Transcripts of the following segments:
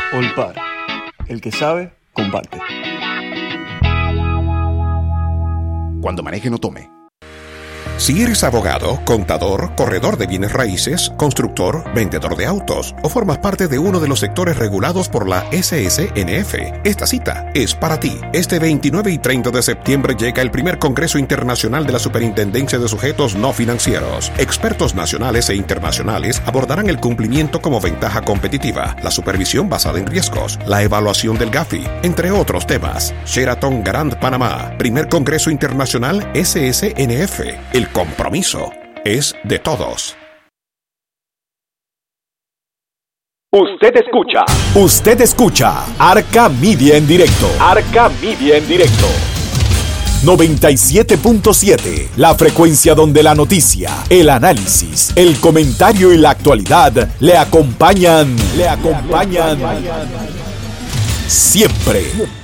Olpar. El que sabe, comparte. Cuando maneje, no tome. Si eres abogado, contador, corredor de bienes raíces, constructor, vendedor de autos o formas parte de uno de los sectores regulados por la SSNF, esta cita es para ti. Este 29 y 30 de septiembre llega el primer Congreso Internacional de la Superintendencia de Sujetos No Financieros. Expertos nacionales e internacionales abordarán el cumplimiento como ventaja competitiva, la supervisión basada en riesgos, la evaluación del GAFI, entre otros temas. Sheraton Grand Panamá, primer Congreso Internacional SSNF. El compromiso es de todos. Usted escucha Arca Media en directo. Arca Media en directo. 97.7, la frecuencia donde la noticia, el análisis, el comentario y la actualidad le acompañan siempre.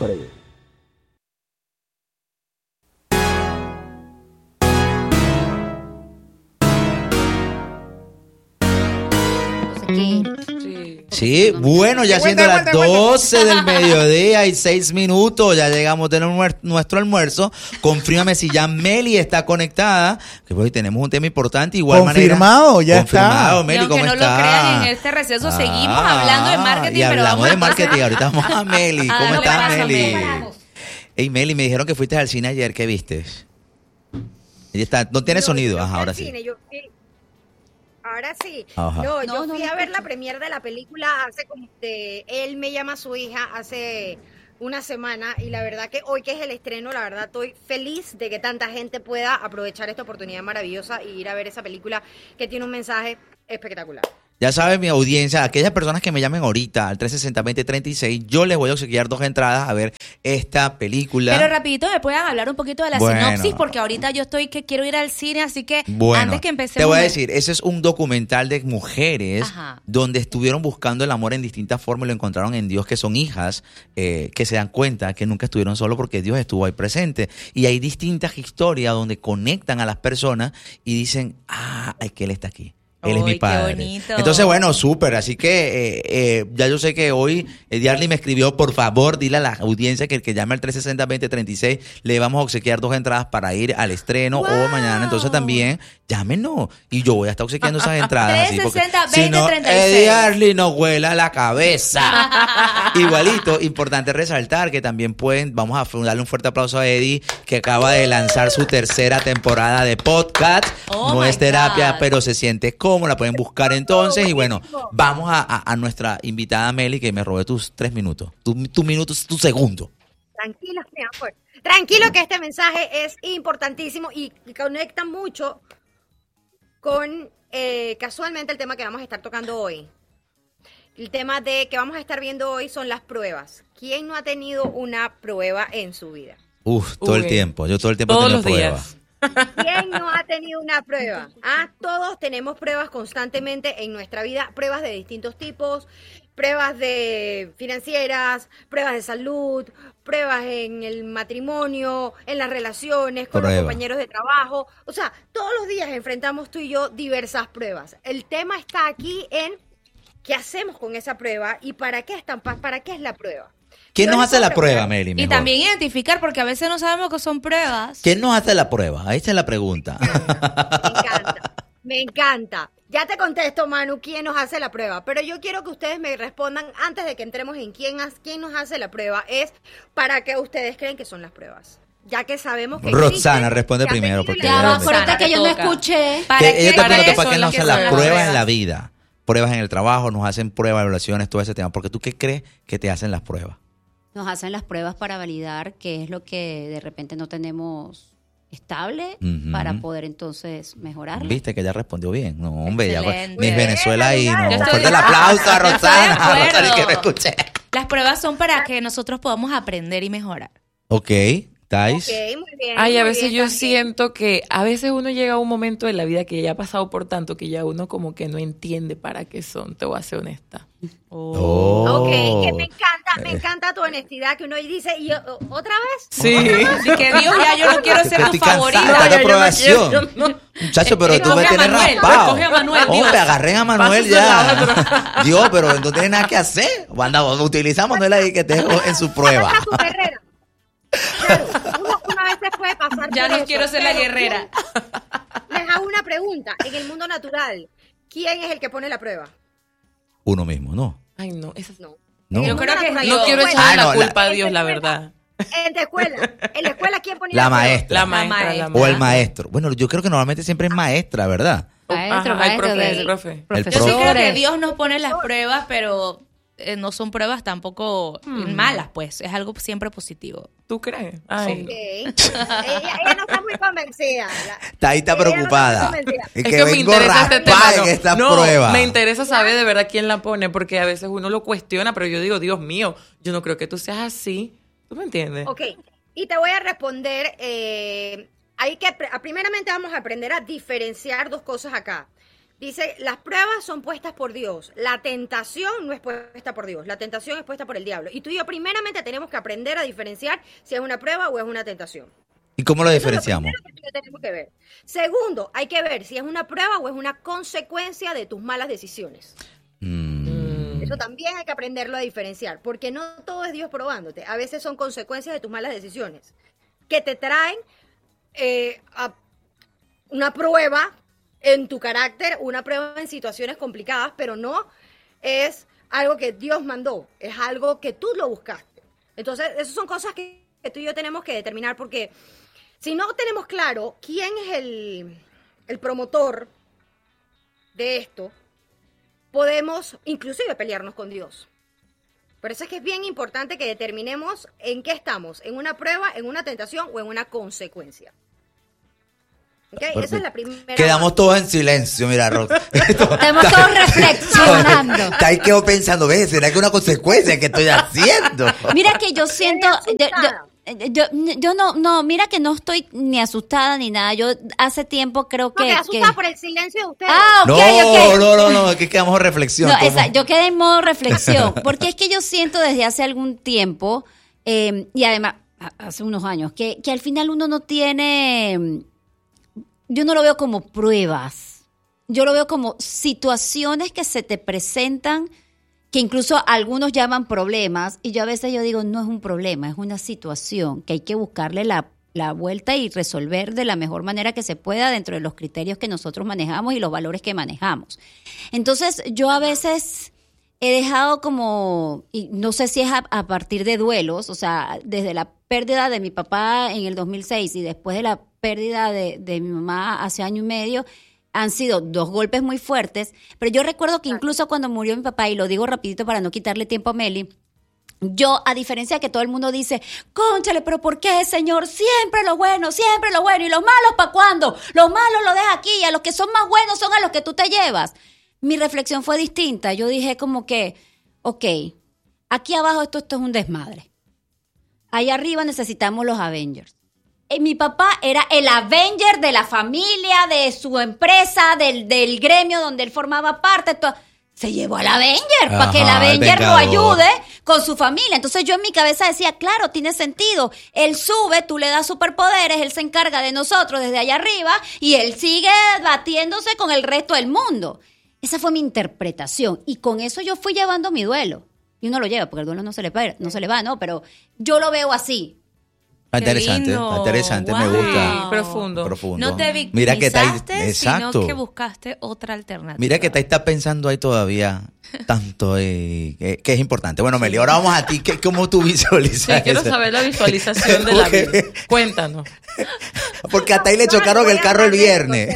Sí, bueno, ya siendo las 12 del mediodía y 6 minutos, ya llegamos de nuestro almuerzo. Confírmame si ya Meli está conectada, que hoy tenemos un tema importante. Igual confirmado, manera, ya confirmado, está. Meli, ¿cómo no está? Lo crean, en este receso seguimos hablando de marketing, y hablamos pero de marketing, ahorita vamos a Meli. ¿Cómo estás, Meli? Hey, Meli, me dijeron que fuiste al cine ayer, ¿qué viste? Ella está, no tiene sonido, ahora sí. Ahora sí. Ajá. No, yo fui a ver la premiere de la película hace como Él me llama a su hija hace una semana y la verdad que hoy que es el estreno, la verdad estoy feliz de que tanta gente pueda aprovechar esta oportunidad maravillosa y ir a ver esa película que tiene un mensaje espectacular. Ya saben, mi audiencia, aquellas personas que me llamen ahorita al 360-2036, yo les voy a obsequiar 2 entradas a ver esta película. Pero rapidito me puedan hablar un poquito de la sinopsis, porque ahorita yo estoy que quiero ir al cine, así que antes que empecemos... Te voy a decir, ese es un documental de mujeres donde estuvieron buscando el amor en distintas formas y lo encontraron en Dios, que son hijas que se dan cuenta que nunca estuvieron solos porque Dios estuvo ahí presente. Y hay distintas historias donde conectan a las personas y dicen, es que Él está aquí. Él es mi padre. Qué bonito. Entonces, bueno, súper. Así que ya yo sé que hoy Diarly me escribió, por favor, dile a la audiencia que el que llame al 360-2036 le vamos a obsequiar 2 entradas para ir al estreno o mañana. Entonces también, llámenos. Y yo voy a estar obsequiando esas entradas. 360-2036. Si no, Diarly nos vuela la cabeza. Igualito, importante resaltar que también vamos a darle un fuerte aplauso a Eddie, que acaba de lanzar su 3ª temporada de podcast. No es terapia, pero se siente cómo la pueden buscar entonces. Y bueno, vamos a nuestra invitada Meli, que me robé tus 3 minutos. Tu minuto es tu segundo. Tranquilo, mi amor. Tranquilo, que este mensaje es importantísimo y conecta mucho con casualmente el tema que vamos a estar tocando hoy. El tema que vamos a estar viendo hoy son las pruebas. ¿Quién no ha tenido una prueba en su vida? Todo el tiempo. Yo todo el tiempo he tenido pruebas. ¿Quién no ha tenido una prueba? Todos tenemos pruebas constantemente en nuestra vida, pruebas de distintos tipos, pruebas de financieras, pruebas de salud, pruebas en el matrimonio, en las relaciones, con los compañeros de trabajo. O sea, todos los días enfrentamos tú y yo diversas pruebas. El tema está aquí en qué hacemos con esa prueba y para qué es la prueba. ¿Quién nos hace la prueba, Meli? Y también identificar, porque a veces no sabemos que son pruebas. ¿Quién nos hace la prueba? Ahí está la pregunta. Me encanta. Ya te contesto, Manu, quién nos hace la prueba. Pero yo quiero que ustedes me respondan, antes de que entremos en quién nos hace la prueba, es para qué ustedes creen que son las pruebas. Ya que sabemos que Roxana responde primero. Porque acuérdate que yo no escuché. ¿Para qué nos hacen las pruebas en la vida? Pruebas en el trabajo, nos hacen pruebas, evaluaciones, todo ese tema. Porque tú, ¿qué crees que te hacen las pruebas? Nos hacen las pruebas para validar qué es lo que de repente no tenemos estable para poder entonces mejorarlo. Viste que ella respondió bien. No, hombre, ya Miss Venezuela ahí. No. Fuerte el aplauso a Roxana. Roxana, que me escuché. Las pruebas son para que nosotros podamos aprender y mejorar. Ok. ¿Estáis? Okay, muy bien. A veces yo siento que a veces uno llega a un momento de la vida que ya ha pasado por tanto que ya uno como que no entiende para qué son, te voy a ser honesta. Ok, que me encanta encanta tu honestidad, que uno dice, ¿y otra vez? Sí. Así que Dios, ya yo no quiero ser tu favorita. De aprobación. Muchacho, pero tú me tienes raspado. Hombre, agarren a Manuel ya. Dios, pero no tienes nada que hacer. Utiliza a Manuel ahí que te dejo en su prueba. Tu guerrera. Claro, uno a veces puede pasar ya por no eso, quiero ser la guerrera. Les hago una pregunta. En el mundo natural, ¿quién es el que pone la prueba? Uno mismo, ¿no? Ay, no, esa No. No. Yo creo que es no Dios. quiero echarle la culpa a Dios, la verdad. En la escuela, ¿quién ponía La prueba? maestra. La maestra. O el maestro. Bueno, yo creo que normalmente siempre es maestra, ¿verdad? Maestro, Ajá, el profe. Yo sí creo que profesores. Dios nos pone las pruebas, pero no son pruebas tampoco malas, pues. Es algo siempre positivo. ¿Tú crees? Ay. Okay. Ella no está muy convencida. Está preocupada. Es que me interesa este tema. en esta No, prueba. me interesa saber de verdad quién la pone, porque a veces uno lo cuestiona, pero yo digo, Dios mío, yo no creo que tú seas así. ¿Tú me entiendes? Ok, y te voy a responder, primeramente vamos a aprender a diferenciar dos cosas acá. Dice, las pruebas son puestas por Dios, la tentación no es puesta por Dios, la tentación es puesta por el diablo. Y tú y yo primeramente tenemos que aprender a diferenciar si es una prueba o es una tentación. ¿Y cómo lo diferenciamos? Eso es lo primero que tenemos que ver. Segundo, hay que ver si es una prueba o es una consecuencia de tus malas decisiones. Eso también hay que aprenderlo a diferenciar, porque no todo es Dios probándote. A veces son consecuencias de tus malas decisiones que te traen a una prueba en tu carácter, una prueba en situaciones complicadas, pero no es algo que Dios mandó, es algo que tú lo buscaste. Entonces, esas son cosas que tú y yo tenemos que determinar, porque si no tenemos claro quién es el promotor de esto, podemos inclusive pelearnos con Dios. Por eso es que es bien importante que determinemos en qué estamos, en una prueba, en una tentación o en una consecuencia. ¿Okay? Esa es la primera. Quedamos todos en silencio, mira, Rox. Estamos todos reflexionando. Está ahí quedo pensando, ¿ves? ¿Será que es una consecuencia que estoy haciendo? Mira que yo siento... Yo no, mira que no estoy ni asustada ni nada. Yo hace tiempo creo que... asustada por el silencio de ustedes. Ah, ok. No, es que quedamos en reflexión. No, yo quedé en modo reflexión, porque es que yo siento desde hace algún tiempo, y además hace unos años, que al final uno no tiene... Yo no lo veo como pruebas, yo lo veo como situaciones que se te presentan, que incluso algunos llaman problemas, y yo a veces digo, no es un problema, es una situación que hay que buscarle la vuelta y resolver de la mejor manera que se pueda dentro de los criterios que nosotros manejamos y los valores que manejamos. Entonces, yo a veces he dejado como, y no sé si es a partir de duelos, o sea, desde la pérdida de mi papá en el 2006 y después de la pérdida de mi mamá hace año y medio, han sido dos golpes muy fuertes, pero yo recuerdo que incluso cuando murió mi papá, y lo digo rapidito para no quitarle tiempo a Meli, yo, a diferencia de que todo el mundo dice, cónchale, pero ¿por qué, Señor? Siempre lo bueno, y los malos, ¿para cuándo? Los malos lo dejas aquí, y a los que son más buenos son a los que tú te llevas. Mi reflexión fue distinta. Yo dije como que, ok, aquí abajo esto es un desmadre. Ahí arriba necesitamos los Avengers. Mi papá era el Avenger de la familia, de su empresa, del gremio donde él formaba parte. Se llevó al Avenger para que el Avenger lo ayude con su familia. Entonces yo en mi cabeza decía, claro, tiene sentido. Él sube, tú le das superpoderes, él se encarga de nosotros desde allá arriba y él sigue batiéndose con el resto del mundo. Esa fue mi interpretación y con eso yo fui llevando mi duelo. Y uno lo lleva porque el duelo no se le va, ¿no? Pero yo lo veo así. Interesante, wow. Me gusta. Profundo. No te victimizaste, mira que sino que buscaste otra alternativa. Mira que estás pensando ahí todavía tanto que es importante. Bueno, Meli, ahora vamos a ti. ¿Cómo tú visualizas? Sí, quiero saber la visualización de la vida. Cuéntanos. Porque hasta ahí le chocaron el carro el viernes.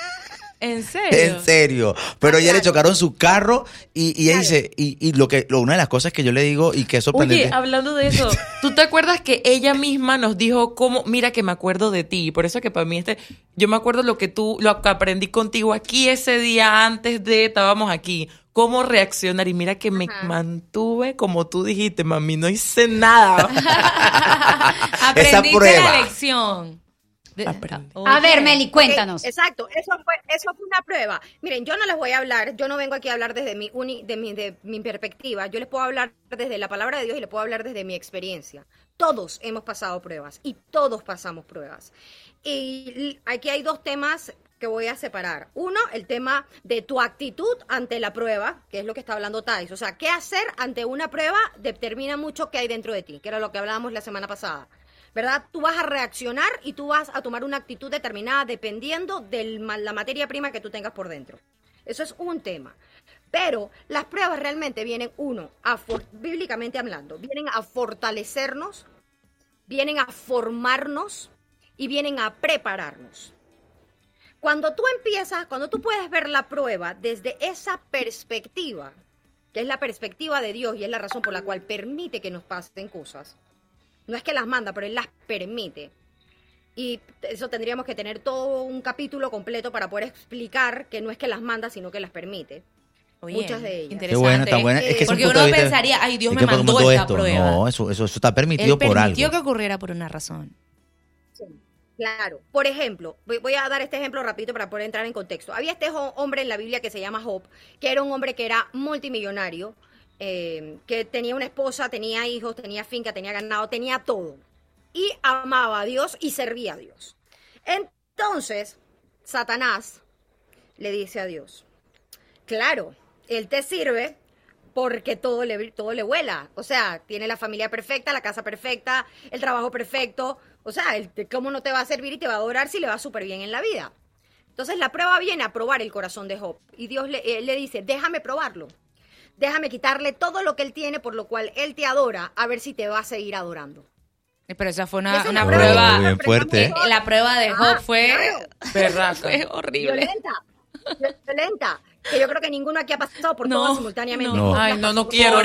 ¿En serio? En serio. Pero ella le chocaron su carro y ella dice, una de las cosas que yo le digo y que es sorprendente. Oye, hablando de eso, ¿tú te acuerdas que ella misma nos dijo mira que me acuerdo de ti? Por eso que para mí yo me acuerdo lo que aprendí contigo aquí ese día antes estábamos aquí. Cómo reaccionar y mira que me mantuve como tú dijiste, mami, no hice nada. Aprendiste la lección. A ver, Meli, cuéntanos. Okay, exacto, eso fue una prueba. Miren, yo no les voy a hablar, yo no vengo aquí a hablar desde de mi perspectiva, yo les puedo hablar desde la palabra de Dios y les puedo hablar desde mi experiencia. Todos hemos pasado pruebas y todos pasamos pruebas. Y aquí hay dos temas que voy a separar. Uno, el tema de tu actitud ante la prueba, que es lo que está hablando Thais. O sea, qué hacer ante una prueba determina mucho qué hay dentro de ti, que era lo que hablábamos la semana pasada. ¿Verdad? Tú vas a reaccionar y tú vas a tomar una actitud determinada dependiendo de la materia prima que tú tengas por dentro. Eso es un tema. Pero las pruebas realmente vienen, bíblicamente hablando, vienen a fortalecernos, vienen a formarnos y vienen a prepararnos. Cuando tú puedes ver la prueba desde esa perspectiva, que es la perspectiva de Dios y es la razón por la cual permite que nos pasen cosas, no es que las manda, pero Él las permite. Y eso tendríamos que tener todo un capítulo completo para poder explicar que no es que las manda, sino que las permite. Oye, muchas de ellas. Interesante. Qué bueno, está buena. Es que porque uno pensaría, ay, Dios me mandó esta prueba. No, eso está permitido por algo. Él permitió que ocurriera por una razón. Sí, claro. Por ejemplo, voy a dar este ejemplo rapidito para poder entrar en contexto. Había este hombre en la Biblia que se llama Job, que era un hombre que era multimillonario, que tenía una esposa, tenía hijos, tenía finca, tenía ganado, tenía todo. Y amaba a Dios y servía a Dios. Entonces, Satanás le dice a Dios, claro, Él te sirve porque todo le vuela. O sea, tiene la familia perfecta, la casa perfecta, el trabajo perfecto. O sea, ¿cómo no te va a servir y te va a adorar si le va súper bien en la vida? Entonces, la prueba viene a probar el corazón de Job. Y Dios le dice, déjame probarlo. Déjame quitarle todo lo que él tiene, por lo cual él te adora, a ver si te va a seguir adorando. Pero esa fue una prueba bien fuerte. La prueba de Job fue fue horrible. Violenta. Que yo creo que ninguno aquí ha pasado por todo simultáneamente. No. Ay, no quiero.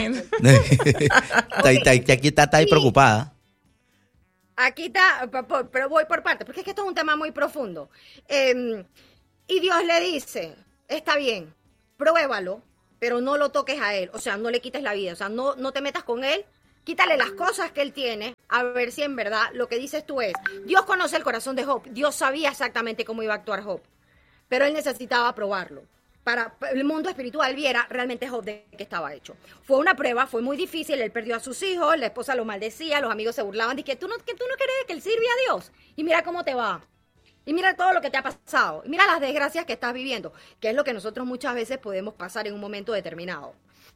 Aquí está ahí preocupada. Aquí está, pero voy por partes, porque es que esto es un tema muy profundo. Y Dios le dice, está bien, pruébalo, pero no lo toques a él, o sea, no le quites la vida, o sea, no te metas con él, quítale las cosas que él tiene, a ver si en verdad lo que dices tú es, Dios conoce el corazón de Job, Dios sabía exactamente cómo iba a actuar Job, pero él necesitaba probarlo, para el mundo espiritual viera realmente Job de qué estaba hecho. Fue una prueba, fue muy difícil, él perdió a sus hijos, la esposa lo maldecía, los amigos se burlaban, dije, tú no crees que él sirve a Dios, y mira cómo te va. Y mira todo lo que te ha pasado. Y mira las desgracias que estás viviendo, que es lo que nosotros muchas veces podemos pasar en un momento determinado.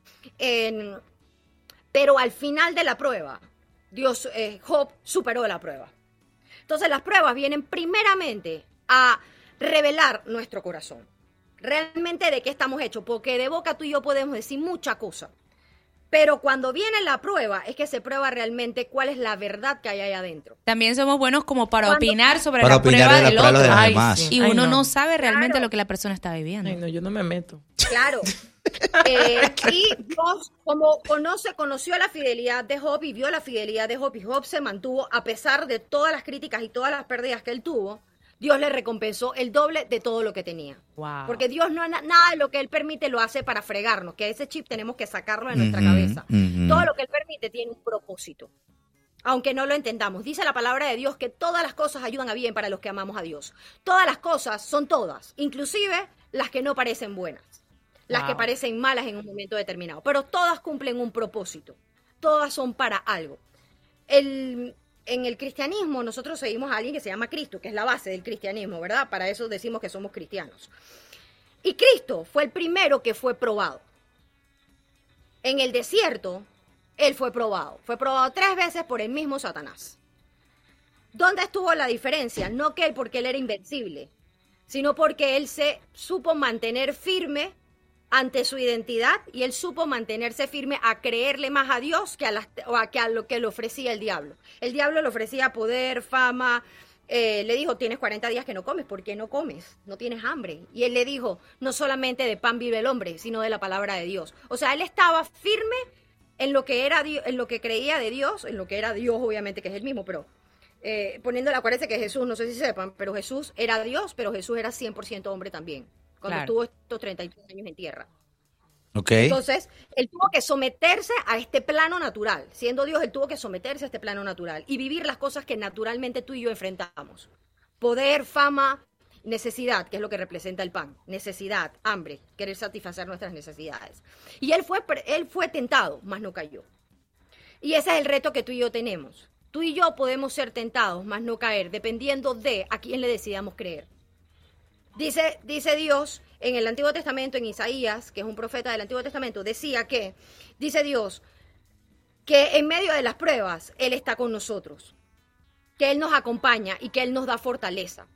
Pero al final de la prueba, Job superó la prueba. Entonces las pruebas vienen primeramente a revelar nuestro corazón. Realmente de qué estamos hechos, porque de boca tú y yo podemos decir mucha cosa. Pero cuando viene la prueba, es que se prueba realmente cuál es la verdad que hay ahí adentro. También somos buenos como para opinar sobre la prueba del otro. Y uno no sabe realmente lo que la persona está viviendo. Ay, no, yo no me meto. Claro. Y Dios, como conoció la fidelidad de Job y vio la fidelidad de Job, y Job se mantuvo a pesar de todas las críticas y todas las pérdidas que él tuvo, Dios le recompensó el doble de todo lo que tenía. Wow. Porque Dios nada de lo que Él permite lo hace para fregarnos, que ese chip tenemos que sacarlo de nuestra cabeza. Todo lo que Él permite tiene un propósito, aunque no lo entendamos. Dice la palabra de Dios que todas las cosas ayudan a bien para los que amamos a Dios. Todas las cosas son todas, inclusive las que no parecen buenas, las que parecen malas en un momento determinado, pero todas cumplen un propósito, todas son para algo. En el cristianismo nosotros seguimos a alguien que se llama Cristo, que es la base del cristianismo, ¿verdad? Para eso decimos que somos cristianos. Y Cristo fue el primero que fue probado. En el desierto, Él fue probado. Fue probado 3 veces por el mismo Satanás. ¿Dónde estuvo la diferencia? No que porque Él era invencible, sino porque Él se supo mantener firme ante su identidad y él supo mantenerse firme a creerle más a Dios que a lo que le ofrecía el diablo. El diablo le ofrecía poder, fama. Le dijo, tienes 40 días que no comes. ¿Por qué no comes? No tienes hambre. Y él le dijo, no solamente de pan vive el hombre, sino de la palabra de Dios. O sea, él estaba firme en lo que era en lo que creía de Dios, en lo que era Dios, obviamente, que es el mismo, pero poniéndole, acuérdense que Jesús, no sé si sepan, pero Jesús era Dios, pero Jesús era 100% hombre también. Cuando estuvo estos 33 años en tierra. Okay. Entonces, él tuvo que someterse a este plano natural. Siendo Dios, él tuvo que someterse a este plano natural y vivir las cosas que naturalmente tú y yo enfrentamos. Poder, fama, necesidad, que es lo que representa el pan. Necesidad, hambre, querer satisfacer nuestras necesidades. Y él fue tentado, mas no cayó. Y ese es el reto que tú y yo tenemos. Tú y yo podemos ser tentados, mas no caer, dependiendo de a quién le decidamos creer. Dice Dios en el Antiguo Testamento, en Isaías, que es un profeta del Antiguo Testamento, dice Dios, que en medio de las pruebas, Él está con nosotros, que Él nos acompaña y que Él nos da fortaleza.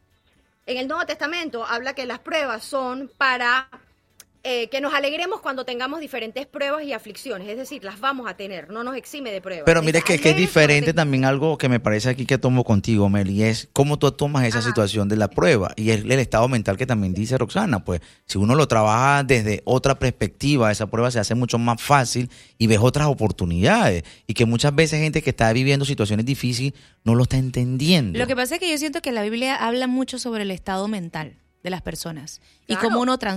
En el Nuevo Testamento habla que las pruebas son para que nos alegremos cuando tengamos diferentes pruebas y aflicciones, es decir, las vamos a tener, no nos exime de pruebas. Pero mire que es diferente también algo que me parece aquí que tomo contigo, Meli, es cómo tú tomas esa situación de la prueba y el estado mental que también dice Roxana, pues si uno lo trabaja desde otra perspectiva, esa prueba se hace mucho más fácil y ves otras oportunidades y que muchas veces gente que está viviendo situaciones difíciles no lo está entendiendo. Lo que pasa es que yo siento que la Biblia habla mucho sobre el estado mental de las personas y Claro, cómo uno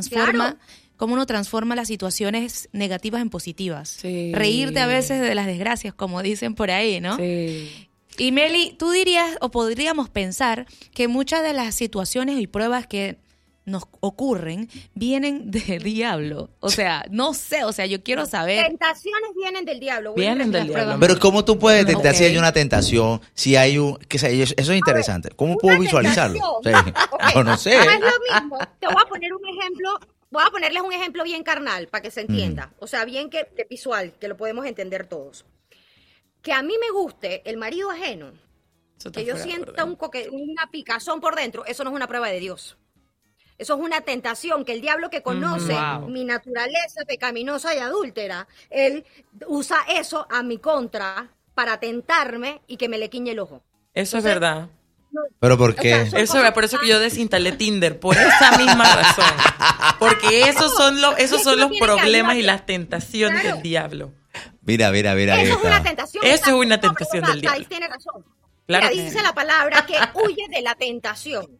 transforma las situaciones negativas en positivas. Sí. Reírte a veces de las desgracias, como dicen por ahí, ¿no? Sí. Y Meli, tú dirías o podríamos pensar que muchas de las situaciones y pruebas que nos ocurren vienen del diablo. O sea, no sé, yo quiero saber. Tentaciones vienen del diablo. Vienen del diablo. Pero ¿cómo tú puedes detectar si Ok. hay una tentación? Si hay eso es interesante. ¿Cómo puedo visualizarlo? Sí. Yo no sé. No es lo mismo. Te voy a poner un ejemplo. Voy a ponerles un ejemplo bien carnal para que se entienda. O sea, bien que visual, que lo podemos entender todos. Que a mí me guste el marido ajeno, Eso está que yo fuera de sienta orden. una picazón por dentro, eso no es una prueba de Dios. Eso es una tentación que el diablo que conoce Wow. mi naturaleza pecaminosa y adúltera, él usa eso a mi contra para tentarme y que me le quiñe el ojo. Eso es Entonces, verdad. ¿Pero por qué? O sea, Eso es por eso que yo desinstalé Tinder, por esa misma razón. Porque esos son los Es que no los tiene problemas y cabida. las tentaciones Claro. del diablo. Mira. Eso es una tentación. Eso es una tentación del diablo. Ahí tiene razón. Claro Mira, que dice la palabra que huye de la tentación.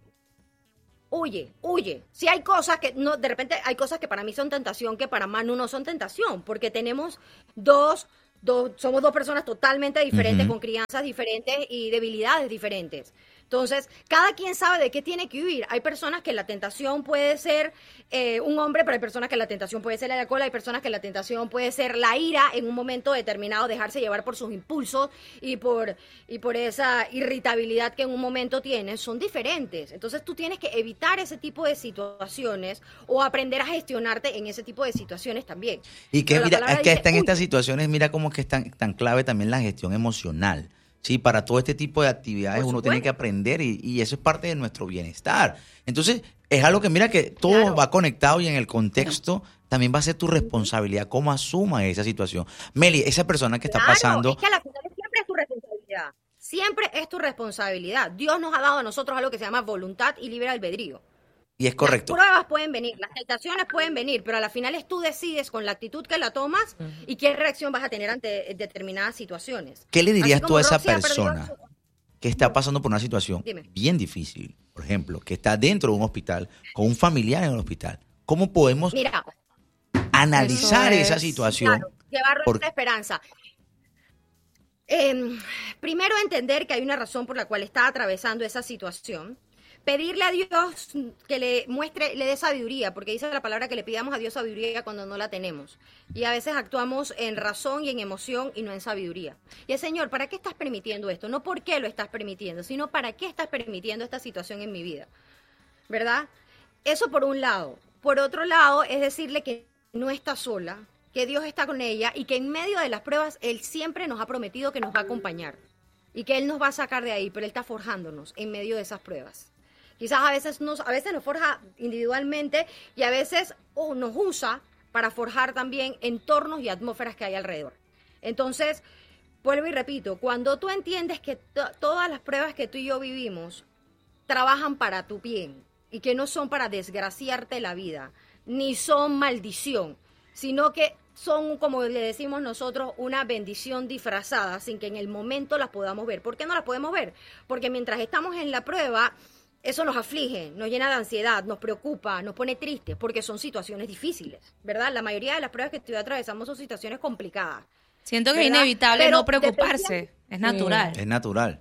Huye. Si hay cosas que no, de repente hay cosas que para mí son tentación, que para Manu no son tentación, porque tenemos somos dos personas totalmente diferentes, con crianzas diferentes y debilidades diferentes. Entonces, cada quien sabe de qué tiene que huir. Hay personas que la tentación puede ser un hombre, pero hay personas que la tentación puede ser el alcohol, hay personas que la tentación puede ser la ira en un momento determinado, dejarse llevar por sus impulsos y por esa irritabilidad que en un momento tienes, son diferentes. Entonces, tú tienes que evitar ese tipo de situaciones o aprender a gestionarte en ese tipo de situaciones también. Y que Pero la mira, palabra es que dice, está en huye. estas situaciones, mira cómo que es tan clave también la gestión emocional. Sí, para todo este tipo de actividades Por uno tiene supuesto. que aprender y eso es parte de nuestro bienestar. Entonces, es algo que mira que todo Claro. va conectado y en el contexto también va a ser tu responsabilidad cómo asumas esa situación. Meli, esa persona que está Claro, pasando, es que a la final siempre es tu responsabilidad. Siempre es tu responsabilidad. Dios nos ha dado a nosotros algo que se llama voluntad y libre albedrío. y es correcto. Las pruebas pueden venir, las tentaciones pueden venir, pero a la final es tú decides con la actitud que la tomas y qué reacción vas a tener ante determinadas situaciones. ¿Qué le dirías Así tú como a esa Roxy ha perdido persona su- que está pasando por una situación Dime. bien difícil? Por ejemplo, que está dentro de un hospital, con un familiar en el hospital. ¿Cómo podemos Mira, analizar Eso esa es, situación? claro, llevarlo Por- a esa esperanza. Primero entender que hay una razón por la cual está atravesando esa situación. Pedirle a Dios que le dé sabiduría, porque dice la palabra que le pidamos a Dios sabiduría cuando no la tenemos. Y a veces actuamos en razón y en emoción y no en sabiduría. Y el Señor, ¿para qué estás permitiendo esto? No por qué lo estás permitiendo, sino para qué estás permitiendo esta situación en mi vida. ¿Verdad? Eso por un lado. Por otro lado, es decirle que no está sola, que Dios está con ella y que en medio de las pruebas Él siempre nos ha prometido que nos va a acompañar y que Él nos va a sacar de ahí, pero Él está forjándonos en medio de esas pruebas. Quizás a veces nos forja individualmente y a veces nos usa para forjar también entornos y atmósferas que hay alrededor. Entonces, vuelvo y repito, cuando tú entiendes que todas las pruebas que tú y yo vivimos trabajan para tu bien y que no son para desgraciarte la vida, ni son maldición, sino que son, como le decimos nosotros, una bendición disfrazada sin que en el momento las podamos ver. ¿Por qué no las podemos ver? Porque mientras estamos en la prueba, eso nos aflige, nos llena de ansiedad, nos preocupa, nos pone tristes, porque son situaciones difíciles, ¿verdad? La mayoría de las pruebas que estoy atravesando son situaciones complicadas. Siento que es ¿verdad? inevitable Pero no preocuparse. Es natural. Es natural.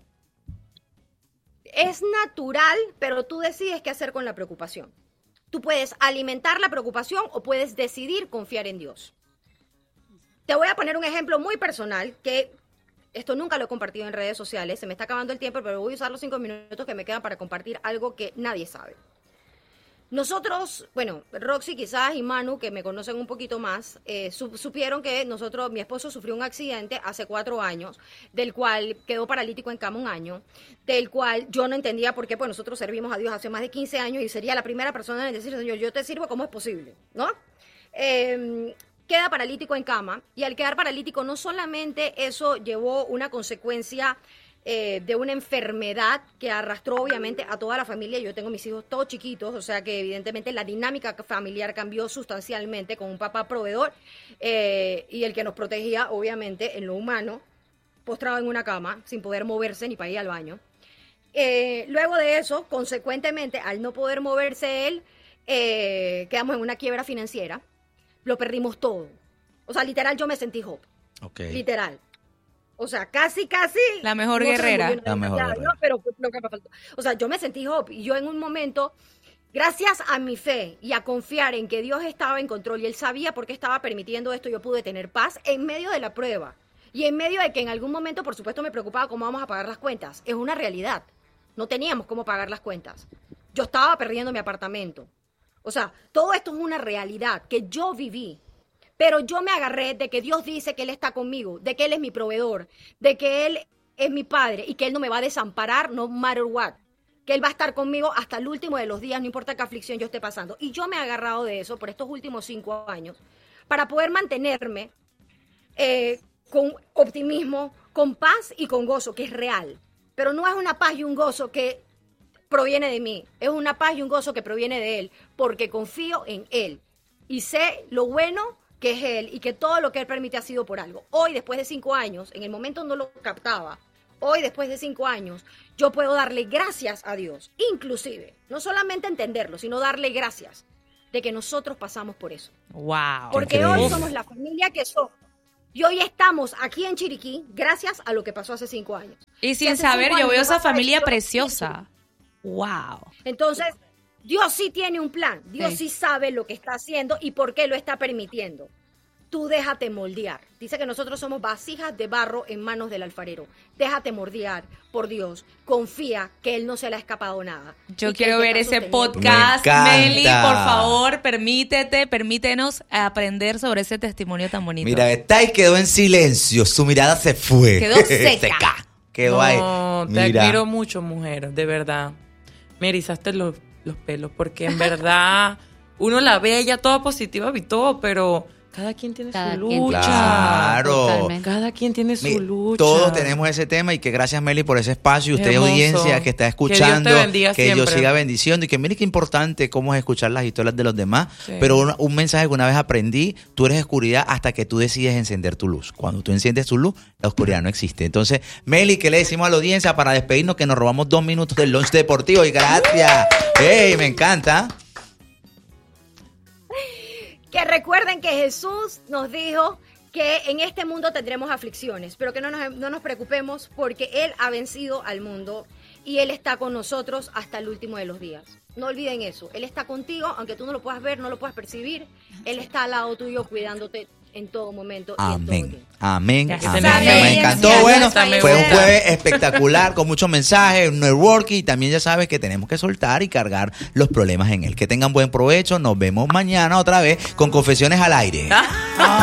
Es natural, pero tú decides qué hacer con la preocupación. Tú puedes alimentar la preocupación o puedes decidir confiar en Dios. Te voy a poner un ejemplo muy personal, que esto nunca lo he compartido en redes sociales, se me está acabando el tiempo, pero voy a usar los 5 minutos que me quedan para compartir algo que nadie sabe. Nosotros, bueno, Roxy quizás y Manu, que me conocen un poquito más, supieron que mi esposo sufrió un accidente hace 4 años, del cual quedó paralítico en cama 1 año, del cual yo no entendía por qué, pues nosotros servimos a Dios hace más de 15 años y sería la primera persona en decir, Señor, yo te sirvo, ¿cómo es posible? ¿No? Queda paralítico en cama, y al quedar paralítico no solamente eso llevó una consecuencia de una enfermedad que arrastró obviamente a toda la familia. Yo tengo mis hijos todos chiquitos, o sea que evidentemente la dinámica familiar cambió sustancialmente con un papá proveedor y el que nos protegía obviamente en lo humano, postrado en una cama sin poder moverse ni para ir al baño. Luego de eso, consecuentemente, al no poder moverse él, quedamos en una quiebra financiera, lo perdimos todo. O sea, literal, yo me sentí Job. Okay. Literal. O sea, casi. La mejor no guerrera. La mejor guerrera. No, pero lo que me faltó. O sea, yo me sentí Job. Y yo en un momento, gracias a mi fe y a confiar en que Dios estaba en control y Él sabía por qué estaba permitiendo esto, yo pude tener paz en medio de la prueba. Y en medio de que en algún momento, por supuesto, me preocupaba cómo vamos a pagar las cuentas. Es una realidad. No teníamos cómo pagar las cuentas. Yo estaba perdiendo mi apartamento. O sea, todo esto es una realidad que yo viví. Pero yo me agarré de que Dios dice que Él está conmigo, de que Él es mi proveedor, de que Él es mi padre y que Él no me va a desamparar no matter what. Que Él va a estar conmigo hasta el último de los días, no importa qué aflicción yo esté pasando. Y yo me he agarrado de eso por estos últimos 5 años para poder mantenerme con optimismo, con paz y con gozo, que es real. Pero no es una paz y un gozo que proviene de mí, es una paz y un gozo que proviene de Él, porque confío en Él y sé lo bueno que es Él y que todo lo que Él permite ha sido por algo. Hoy, después de 5 años, en el momento no lo captaba, hoy, después de 5 años, yo puedo darle gracias a Dios, inclusive, no solamente entenderlo, sino darle gracias de que nosotros pasamos por eso. ¡Wow! Porque Increíble. hoy somos la familia que somos. Y hoy estamos aquí en Chiriquí gracias a lo que pasó hace 5 años. Y Si sin hace saber, 5 yo veo años esa no pasaba familia esto, preciosa. ¡Wow! Entonces, Dios sí tiene un plan, Dios Sí. sí sabe lo que está haciendo y por qué lo está permitiendo. Tú déjate moldear. Dice que nosotros somos vasijas de barro en manos del alfarero. Déjate moldear por Dios. Confía que Él no se le ha escapado nada. Yo Y que quiero Él te ver está ese sosteniendo. podcast, Me encanta. Meli, por favor, permítenos aprender sobre ese testimonio tan bonito. Mira, está y quedó en silencio. Su mirada se fue. Quedó seca. Quedó ahí. No, te Mira. admiro mucho, mujer, de verdad. Me erizaste los pelos, porque en verdad uno la ve ella toda positiva y todo, pero cada quien tiene Cada su quien. lucha. Claro. Totalmente. Cada quien tiene su lucha. Todos tenemos ese tema y que gracias, Meli, por ese espacio y usted, Hermoso. audiencia que está escuchando, Que Dios te bendiga que Dios siempre. siga bendiciendo y que mire qué importante cómo es escuchar las historias de los demás. Sí. Pero un mensaje que una vez aprendí, tú eres oscuridad hasta que tú decides encender tu luz. Cuando tú enciendes tu luz, la oscuridad no existe. Entonces, Meli, ¿qué le decimos a la audiencia para despedirnos que nos robamos 2 minutos del lunch deportivo? Y gracias. ¡Ey, me encanta! Que recuerden que Jesús nos dijo que en este mundo tendremos aflicciones, pero que no nos preocupemos porque Él ha vencido al mundo y Él está con nosotros hasta el último de los días. No olviden eso. Él está contigo, aunque tú no lo puedas ver, no lo puedas percibir. Él está al lado tuyo cuidándote en todo momento y en todo Amén. tiempo. Amén. Ya Amén. está. Me encantó. Ya Bueno, está. fue un jueves espectacular con muchos mensajes, networking y también ya sabes que tenemos que soltar y cargar los problemas en él. Que tengan buen provecho. Nos vemos mañana otra vez con Confesiones al Aire.